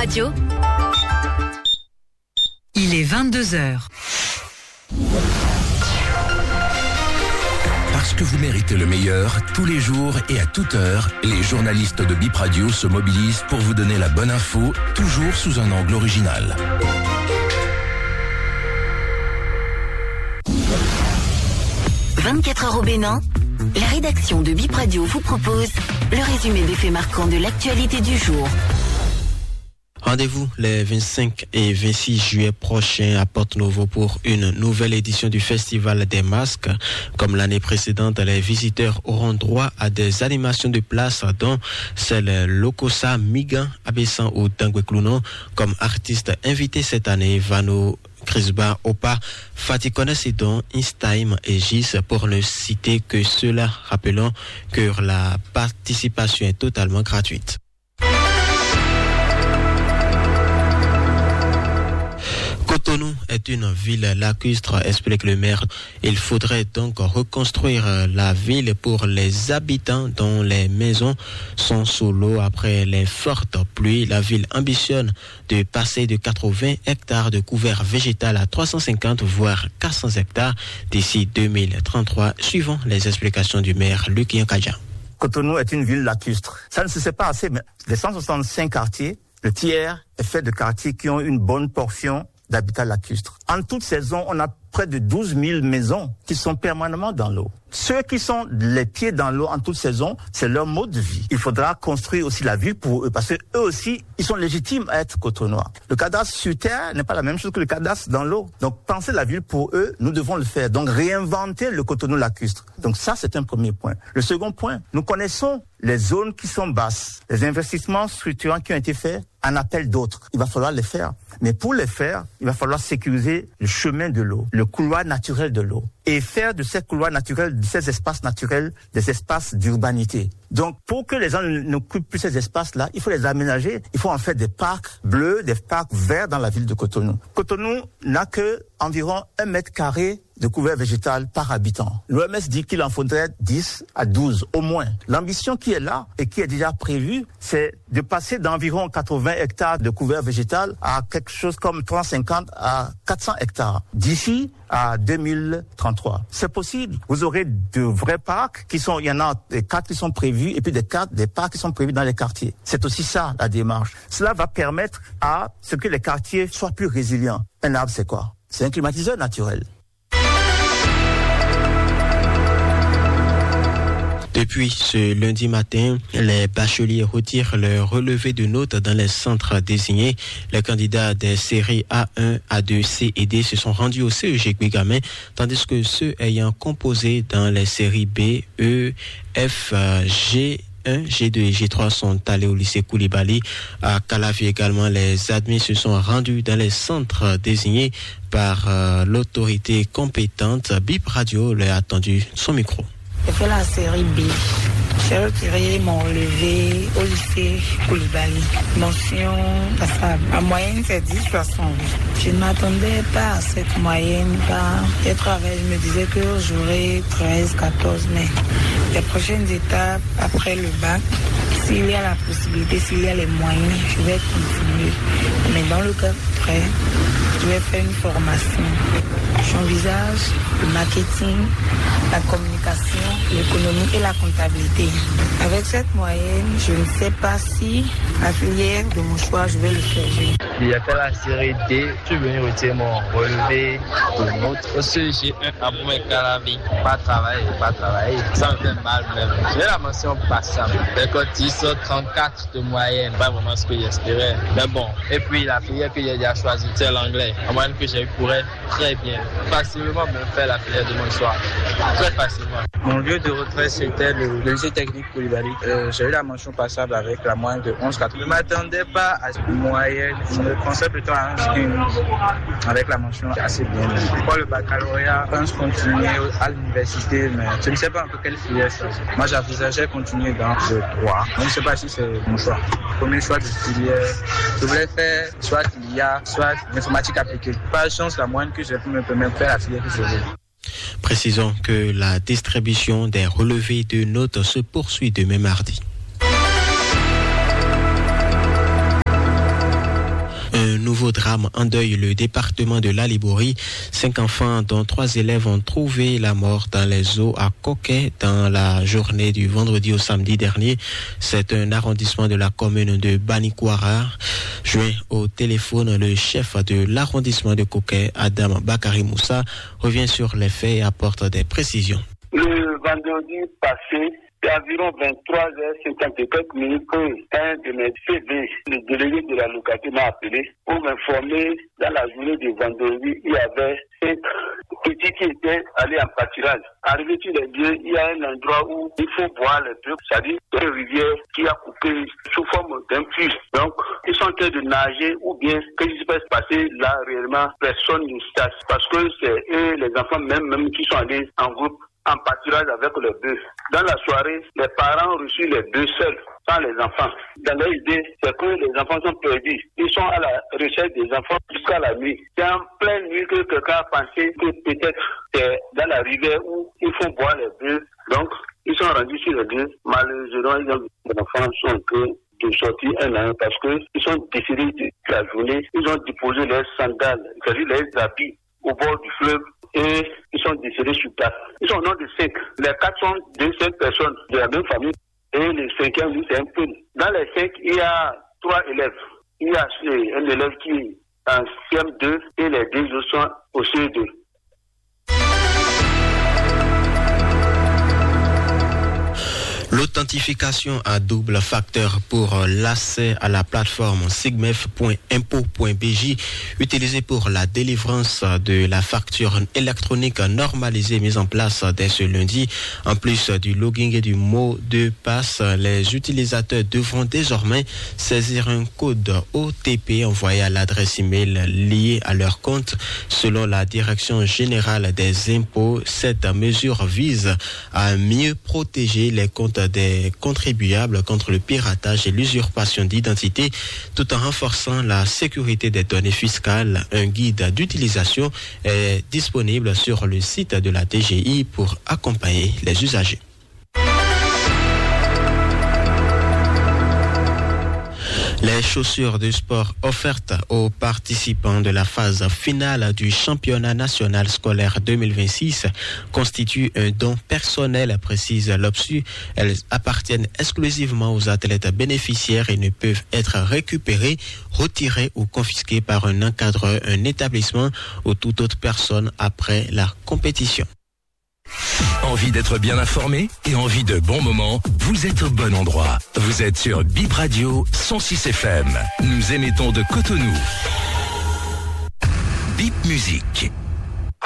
Radio. Il est 22h. Parce que vous méritez le meilleur, tous les jours et à toute heure, les journalistes de Bip Radio se mobilisent pour vous donner la bonne info, toujours sous un angle original. « 24 heures au Bénin », la rédaction de Bip Radio vous propose le résumé des faits marquants de l'actualité du jour. Rendez-vous les 25 et 26 juillet prochains à Porto-Novo pour une nouvelle édition du Festival des Masques. Comme l'année précédente, les visiteurs auront droit à des animations de place dont celle Lokosa, Migan, Abessan ou Dangwe-Clounon. Comme artistes invités cette année, Vano, Crisba, Opa, Fatikone Sidon, Instaim et Gis, pour ne citer que ceux-là. Rappelons que la participation est totalement gratuite. Cotonou est une ville lacustre, explique le maire. Il faudrait donc reconstruire la ville pour les habitants dont les maisons sont sous l'eau après les fortes pluies. La ville ambitionne de passer de 80 hectares de couvert végétal à 350 voire 400 hectares d'ici 2033, suivant les explications du maire Luc Yankadja. Cotonou est une ville lacustre. Ça ne se sait pas assez, mais les 165 quartiers, le tiers est fait de quartiers qui ont une bonne portion d'habitat lacustre. En toute saison, on a près de 12 000 maisons qui sont permanemment dans l'eau. Ceux qui sont les pieds dans l'eau en toute saison, c'est leur mode de vie. Il faudra construire aussi la ville pour eux, parce que eux aussi, ils sont légitimes à être cotonois. Le cadastre sur terre n'est pas la même chose que le cadastre dans l'eau. Donc, penser la ville pour eux, nous devons le faire. Donc, réinventer le cotonou lacustre. Donc, ça, c'est un premier point. Le second point, nous connaissons les zones qui sont basses. Les investissements structurants qui ont été faits en appellent d'autres. Il va falloir les faire. Mais pour les faire, il va falloir sécuriser le chemin de l'eau, le couloir naturel de l'eau, et faire de ces couloirs naturels, de ces espaces naturels, des espaces d'urbanité. Donc, pour que les gens n'occupent plus ces espaces-là, il faut les aménager. Il faut en faire des parcs bleus, des parcs verts dans la ville de Cotonou. Cotonou n'a que environ 1 mètre carré de couvert végétal par habitant. L'OMS dit qu'il en faudrait 10 à 12 au moins. L'ambition qui est là et qui est déjà prévue, c'est de passer d'environ 80 hectares de couvert végétal à quelque chose comme 350 à 400 hectares d'ici à 2033. C'est possible. Vous aurez de vrais parcs qui sont, il y en a 4 qui sont prévus et puis des parcs qui sont prévus dans les quartiers. C'est aussi ça la démarche. Cela va permettre à ce que les quartiers soient plus résilients. Un arbre, c'est quoi? C'est un climatiseur naturel. Depuis ce lundi matin, les bacheliers retirent leur relevé de notes dans les centres désignés. Les candidats des séries A1, A2, C et D se sont rendus au CEG Guigamin, tandis que ceux ayant composé dans les séries B, E, F, G, G2 et G3 sont allés au lycée Koulibaly. À Calavi également, les admis se sont rendus dans les centres désignés par l'autorité compétente. Bip Radio leur a attendu son micro. J'ai fait la série B. J'ai retiré mon relevé au lycée Koulibaly. Mention passable. La moyenne, c'est 10,68. Je ne m'attendais pas à cette moyenne. J'ai travaillé, je me disais que j'aurais 13, 14, mais les prochaines étapes, après le bac, s'il y a la possibilité, s'il y a les moyens, je vais continuer. Mais dans le cas près, je vais faire une formation. J'envisage le marketing, la communication, l'économie et la comptabilité. Avec cette moyenne, je ne sais pas si la filière de mon choix, je vais le faire. J'ai fait la série D, je suis venu retirer mon relevé de notes. Au CEG 1 à Boumé-Calavi. Pas travailler, ça me fait mal même. J'ai la mention passable. D'accord, 10 34 de moyenne, pas vraiment ce que j'espérais. Mais bon, et puis la filière que j'ai déjà choisie, c'est l'anglais. La moyenne que j'ai pourrait très bien, facilement me faire la filière de mon choix. Très facilement. Mon lieu de retrait, c'était le lycée technique Koulibaly. J'ai eu la mention passable avec la moyenne de 11,4. Je ne m'attendais pas à cette moyenne. Je me pensais plutôt à un skin avec la mention assez bien. Pour le baccalauréat, je pense continuer à l'université, mais je ne sais pas un peu quelle filière choisir. Moi, j'envisageais continuer dans le droit. Je ne sais pas si c'est mon choix. Premier choix de filière, je voulais faire soit l'IA, soit l'informatique appliquée. Pas de chance, la moyenne que j'ai pu me permettre de faire la filière que je veux. Précisons que la distribution des relevés de notes se poursuit demain mardi. drame endeuille le département de l'Alibori. 5 enfants, dont 3 élèves, ont trouvé la mort dans les eaux à Coquet dans la journée du vendredi au samedi dernier. C'est un arrondissement de la commune de Banikwara. Joint au téléphone, le chef de l'arrondissement de Coquet, Adam Bakari Moussa, revient sur les faits et apporte des précisions. Le vendredi passé, c'est environ 23h54 minutes que un de mes CV, le délégué de la localité, m'a appelé pour m'informer dans la journée du vendredi, il y avait 5 petits qui étaient allés en pâturage. Arrivé sur les lieux, il y a un endroit où il faut boire les peu, c'est-à-dire une rivière qui a coupé sous forme d'un puits. Donc, ils sont en train de nager ou bien qu'est-ce qui peut se passer là réellement, personne ne sait. Parce que c'est eux, les enfants même qui sont allés en groupe en pâturage avec les bœufs. Dans la soirée, les parents ont reçu les bœufs seuls, sans les enfants. Dans leur idée, c'est que les enfants sont perdus. Ils sont à la recherche des enfants jusqu'à la nuit. C'est en pleine nuit que quelqu'un a pensé que peut-être c'est dans la rivière où ils font boire les bœufs. Donc, ils sont rendus sur les lieux. Malheureusement, les enfants sont en train de sortir un à un parce qu'ils sont décédés de la journée. Ils ont déposé leurs sandales, c'est-à-dire leurs habits au bord du fleuve. Et ils sont décédés sur place. Ils sont au nom de 5. Les 4 sont de 5 personnes de la même famille. Et le 5e, lui, c'est un peu. Dans les 5, il y a 3 élèves. Il y a un élève qui est en CM2 et les 2 autres sont au CE2. L'authentification à double facteur pour l'accès à la plateforme sigmef.impo.bj utilisée pour la délivrance de la facture électronique normalisée mise en place dès ce lundi. En plus du login et du mot de passe, les utilisateurs devront désormais saisir un code OTP envoyé à l'adresse email liée à leur compte. Selon la Direction générale des impôts, cette mesure vise à mieux protéger les comptes des contribuables contre le piratage et l'usurpation d'identité, tout en renforçant la sécurité des données fiscales. Un guide d'utilisation est disponible sur le site de la DGI pour accompagner les usagers. Les chaussures de sport offertes aux participants de la phase finale du championnat national scolaire 2026 constituent un don personnel, précise l'OPSU. Elles appartiennent exclusivement aux athlètes bénéficiaires et ne peuvent être récupérées, retirées ou confisquées par un encadreur, un établissement ou toute autre personne après la compétition. Envie d'être bien informé et envie de bons moments? Vous êtes au bon endroit. Vous êtes sur Bip Radio 106 FM. Nous émettons de Cotonou. Bip Musique.